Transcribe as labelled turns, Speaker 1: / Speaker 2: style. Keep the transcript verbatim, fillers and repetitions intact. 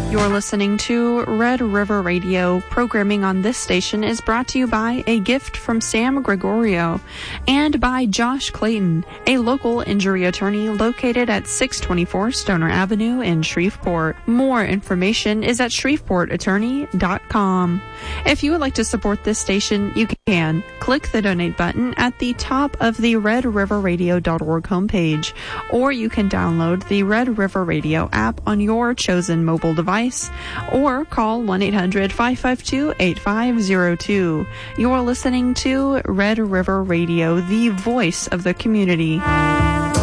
Speaker 1: You're listening to Red River Radio. Programming on this station is brought to you by a gift from Sam Gregorio and by Josh Clayton, a local injury attorney located at six twenty-four Stoner Avenue in Shreveport. More information is at shreveport attorney dot com. If you would like to support this station, you can. Click the donate button at the top of the red river radio dot org homepage, or you can download the Red River Radio app on your chosen mobile device, or call one eight hundred five five two eight five zero two. You're listening to Red River Radio, the voice of the community.